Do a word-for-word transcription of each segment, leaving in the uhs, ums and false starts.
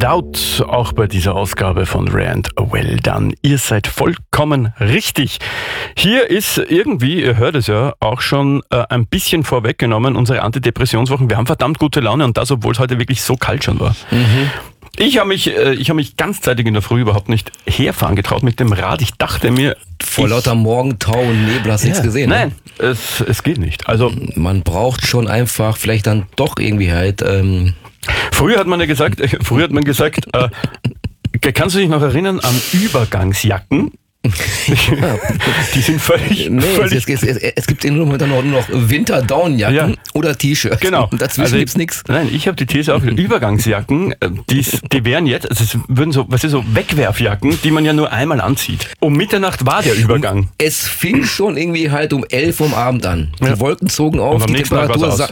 Doubt, auch bei dieser Ausgabe von Rand Well Done. Ihr seid vollkommen richtig. Hier ist irgendwie, ihr hört es ja, auch schon äh, ein bisschen vorweggenommen, unsere Antidepressionswochen. Wir haben verdammt gute Laune und das, obwohl es heute wirklich so kalt schon war. Mhm. Ich habe mich, äh, ich habe mich ganzzeitig in der Früh überhaupt nicht herfahren getraut mit dem Rad. Ich dachte mir... Vor lauter Morgentau und Nebel hast du ja nichts gesehen. Nein, ne? es, es geht nicht. Also man braucht schon einfach vielleicht dann doch irgendwie halt... Ähm Früher hat man ja gesagt, früher hat man gesagt, äh, kannst du dich noch erinnern an Übergangsjacken? Ja. Die sind völlig... Nee, völlig es, es, es, es gibt nur noch, nur noch Winter-Down-Jacken ja. oder T-Shirts. Genau. Und dazwischen also, gibt's nichts. Nein, ich habe die These auch, Übergangsjacken, die, die wären jetzt, also es würden so, was ist so, Wegwerfjacken, die man ja nur einmal anzieht. Um Mitternacht war der Übergang. Und es fing schon irgendwie halt um elf Uhr am Abend an. Die ja. Wolken zogen auf, die Temperatur sa-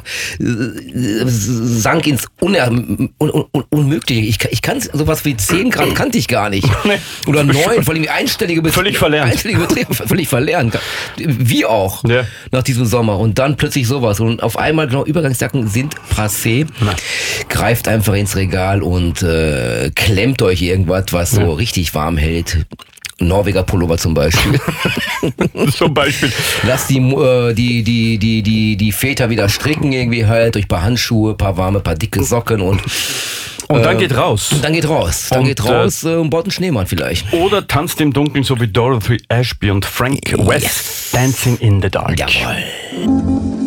sank ins Uner- un- un- un- Unmögliche. Ich, ich kann sowas wie zehn Grad kannte ich gar nicht. Nee. Oder neun, vor allem einstellige Betriebe. Völlig verlernt. Einstellige Betriebe, völlig verlernt. Wie auch ja. nach diesem Sommer. Und dann plötzlich sowas. Und auf einmal, genau, Übergangsjacken sind passé. Na. Greift einfach ins Regal und äh, klemmt euch irgendwas, was so ja. richtig warm hält. Norweger Pullover zum Beispiel. Zum Beispiel. Lass die, äh, die, die, die, die, die Väter wieder stricken irgendwie halt durch ein paar Handschuhe, paar warme, paar dicke Socken und Und dann geht raus. Und dann geht raus. Dann und, geht raus äh, und baut einen Schneemann vielleicht. Oder tanzt im Dunkeln, so wie Dorothy Ashby und Frank West. Yes. Dancing in the Dark. Jawohl.